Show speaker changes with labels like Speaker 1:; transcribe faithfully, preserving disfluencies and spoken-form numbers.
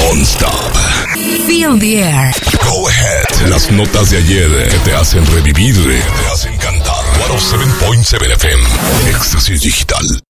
Speaker 1: Non-stop.
Speaker 2: Feel the air.
Speaker 1: Go ahead. Las notas de ayer que te hacen revivir, que te hacen cantar. ciento siete punto siete F M. Éxtasis Digital.